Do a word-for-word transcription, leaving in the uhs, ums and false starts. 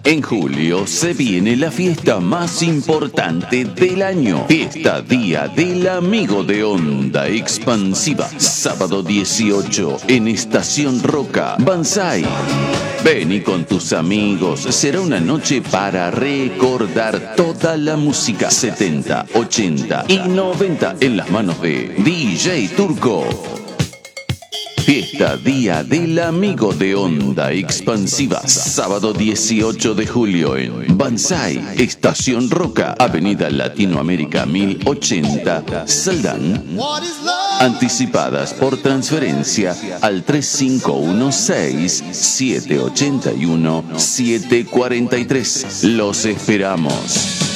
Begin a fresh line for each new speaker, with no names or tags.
En julio se viene la fiesta más importante del año. Fiesta Día del Amigo de Onda Expansiva. Sábado dieciocho en Estación Roca, Banzai. Ven y con tus amigos. Será una noche para recordar toda la música setenta, ochenta y noventa en las manos de D J Turco. Fiesta Día del Amigo de Onda Expansiva. Sábado dieciocho de julio en Banzai, Estación Roca, Avenida Latinoamérica mil ochenta, Saldán. Anticipadas por transferencia al tres cinco uno seis, siete ocho uno, siete cuatro tres. Los esperamos.